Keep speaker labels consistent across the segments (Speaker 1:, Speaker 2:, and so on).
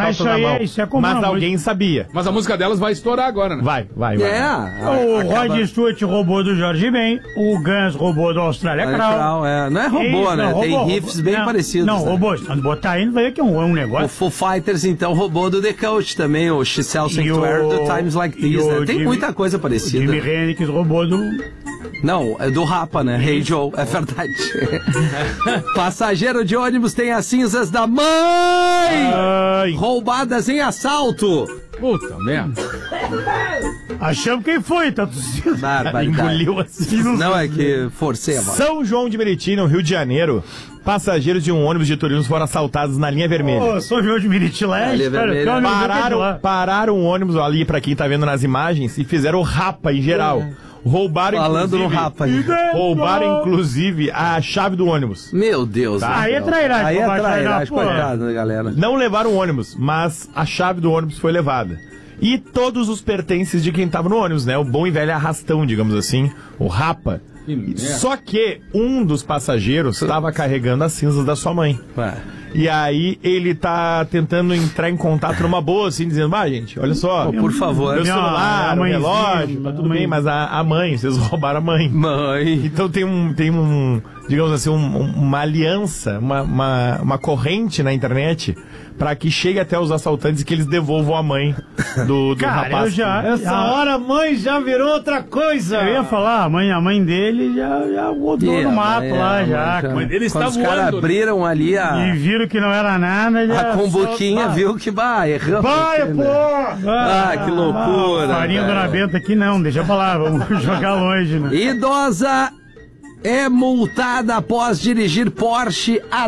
Speaker 1: pauta na mão.
Speaker 2: Isso é comum,
Speaker 1: mas alguém sabia.
Speaker 3: Mas a música delas vai estourar agora, né?
Speaker 1: Vai.
Speaker 2: O Rod Stewart roubou do Jorge Ben, o Guns roubou do Austrália Crow.
Speaker 4: Não é robô, né? Tem riffs bem parecidos.
Speaker 2: Não, roubou. Quando botar aí, vai ver que é um negócio.
Speaker 4: O Foo Fighters, então, roubou do The Coach também, o She Sells Sanctuary do Times Like These, né? Tem muita coisa parecida.
Speaker 2: O Jimi Hendrix roubou do...
Speaker 4: Não, é do Rapa, né? Hey Joe, é verdade. Passageiro de ônibus tem as cinzas da mãe! Roubadas em assalto!
Speaker 3: Puta merda.
Speaker 2: Achamos quem foi, tá tossindo.
Speaker 1: Engoliu assim.
Speaker 4: Não, é que forcei a voz.
Speaker 1: São João de Meriti, no Rio de Janeiro. Passageiros de um ônibus de turismo foram assaltados na linha vermelha.
Speaker 2: São João de Meriti Leste.
Speaker 1: Pararam o ônibus ali, pra quem tá vendo nas imagens, e fizeram o rapa em geral. Roubaram,
Speaker 4: falando no rapa.
Speaker 1: Roubaram, inclusive, a chave do ônibus.
Speaker 4: Meu Deus.
Speaker 1: Tá?
Speaker 2: Aí é trairagem.
Speaker 4: Aí é trairagem, coitado, né, galera?
Speaker 1: Não levaram o ônibus, mas a chave do ônibus foi levada. E todos os pertences de quem tava no ônibus, né? O bom e velho arrastão, digamos assim, o rapa. Só que um dos passageiros estava carregando as cinzas da sua mãe. E aí ele tá tentando entrar em contato numa boa, assim, dizendo, gente, olha só,
Speaker 4: por favor,
Speaker 1: meu celular, o relógio, tá tudo bem, mas a mãe, vocês roubaram a mãe. Então tem um digamos assim, uma aliança, uma corrente na internet pra que chegue até os assaltantes e que eles devolvam a mãe do rapaz.
Speaker 5: Essa hora a mãe já virou outra coisa.
Speaker 2: Eu ia falar, a mãe dele já rodou no mato lá, já.
Speaker 4: Ele está voando. Os caras abriram ali
Speaker 2: e viram que não era nada. Já
Speaker 4: a combuquinha viu que, erramos. Que loucura.
Speaker 2: Farinha do Dona Benta aqui não, deixa pra lá, vamos jogar longe, né?
Speaker 4: Idosa é multada após dirigir Porsche a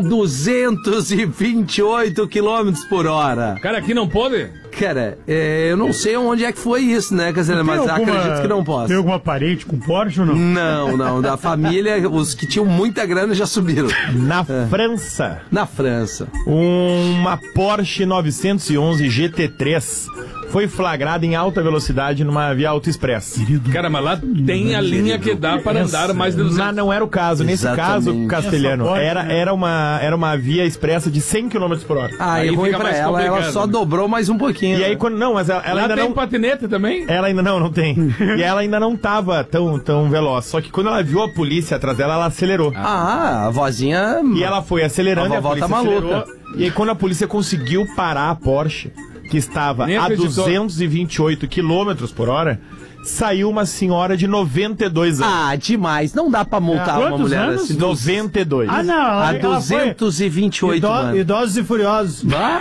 Speaker 4: 228 km por hora.
Speaker 3: Cara, aqui não pode?
Speaker 4: Cara, eu não sei onde é que foi isso, né, Cassiano? Mas acredito que não posso.
Speaker 2: Tem alguma parente com Porsche ou não?
Speaker 4: Não. Da família, os que tinham muita grana já subiram.
Speaker 1: França.
Speaker 4: Na França.
Speaker 1: Uma Porsche 911 GT3 foi flagrada em alta velocidade numa via autoexpressa.
Speaker 3: Cara, mas lá tem a linha que dá para andar mais de 200.
Speaker 1: Mas não era o caso. Nesse caso, Castelhano, era uma via expressa de 100 km por hora.
Speaker 4: Aí ruim pra ela só dobrou mais um pouquinho.
Speaker 1: E aí, quando. Não, mas ela ainda
Speaker 3: tem
Speaker 1: não.
Speaker 3: patinete também?
Speaker 1: Ela ainda não tem. E ela ainda não tava tão veloz. Só que quando ela viu a polícia atrás dela, ela acelerou.
Speaker 4: A vozinha.
Speaker 1: E ela foi acelerando e a polícia acelerou. E aí, quando a polícia conseguiu parar a Porsche, que estava a 228 km por hora, saiu uma senhora de 92 anos.
Speaker 4: Demais. Não dá pra multar uma mulher assim.
Speaker 1: 92.
Speaker 2: Não.
Speaker 4: A 228 anos.
Speaker 5: Idosos e Furiosos.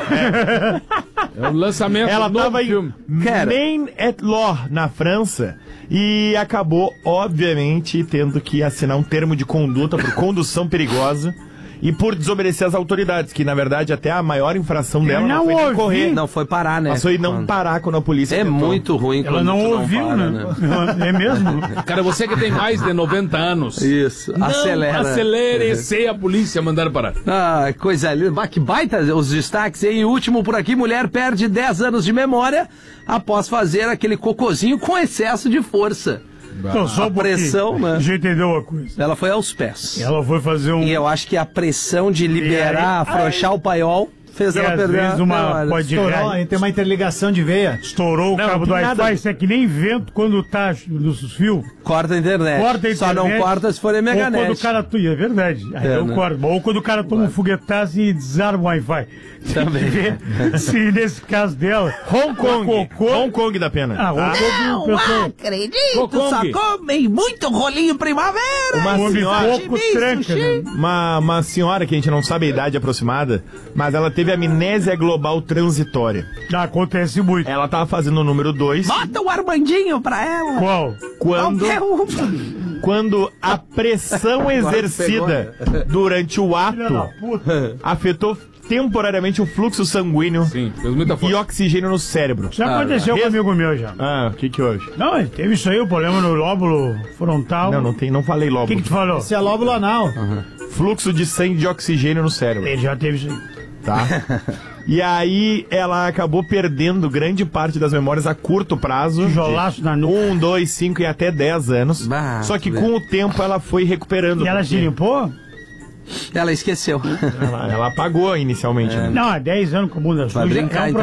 Speaker 3: É o lançamento
Speaker 1: ela
Speaker 3: do
Speaker 1: tava
Speaker 3: filme.
Speaker 1: Main et Loire, na França, e acabou, obviamente, tendo que assinar um termo de conduta por condução perigosa e por desobedecer às autoridades, que na verdade até a maior infração dela não foi nem correr.
Speaker 4: Não foi parar, né?
Speaker 1: Passou e não parar quando a polícia tentou.
Speaker 4: Muito ruim quando
Speaker 2: ela não ouviu, né? É mesmo?
Speaker 3: Cara, você que tem mais de 90 anos.
Speaker 4: Isso,
Speaker 3: acelere e sei a polícia mandar parar.
Speaker 4: Coisa linda. Que baita os destaques. E último por aqui, mulher perde 10 anos de memória após fazer aquele cocôzinho com excesso de força.
Speaker 2: Então, só
Speaker 4: a pressão, né?
Speaker 2: Já entendeu uma coisa.
Speaker 4: Ela foi aos pés.
Speaker 2: Ela foi fazer
Speaker 4: E eu acho que a pressão de liberar, afrouxar o paiol, fez ela perder.
Speaker 5: Estourou, a gente tem uma interligação de veia.
Speaker 2: Estourou o cabo do Wi-Fi. Isso é que nem vento quando tá nos fios.
Speaker 4: Corta a internet. Só não corta se for Meganet.
Speaker 2: Ou quando o cara... É verdade. Aí eu corto. Ou quando o cara toma um foguetaço e desarma o Wi-Fi.
Speaker 4: Também.
Speaker 2: Se nesse caso dela...
Speaker 1: Hong Kong da pena.
Speaker 2: Hong Kong...
Speaker 4: Não acredito. Só comem muito rolinho primavera.
Speaker 1: Uma senhora que a gente não sabe a idade aproximada, mas ela teve amnésia global transitória.
Speaker 2: Acontece muito.
Speaker 1: Ela tava fazendo o número 2.
Speaker 4: Bota o Armandinho pra ela.
Speaker 2: Qual?
Speaker 1: Quando a pressão exercida durante o ato afetou temporariamente o fluxo sanguíneo.
Speaker 3: Sim, fez muita força.
Speaker 1: E oxigênio no cérebro.
Speaker 2: Já aconteceu com um amigo meu já.
Speaker 1: O que houve?
Speaker 2: Não, teve isso aí, o problema no lóbulo frontal.
Speaker 1: Não falei lóbulo.
Speaker 2: O que tu falou?
Speaker 5: Esse é lóbulo anal.
Speaker 1: Fluxo de sangue de oxigênio no cérebro.
Speaker 2: Ele já teve isso aí.
Speaker 1: Tá? E aí ela acabou perdendo grande parte das memórias a curto prazo.
Speaker 2: Tijolaço na nuca.
Speaker 1: 1, 2, 5 e até 10 anos. Só que com o tempo ela foi recuperando.
Speaker 2: E ela se limpou?
Speaker 4: Ela esqueceu.
Speaker 1: Ela apagou inicialmente.
Speaker 2: Não, há 10 anos com a bunda suja.
Speaker 4: Vai brincar,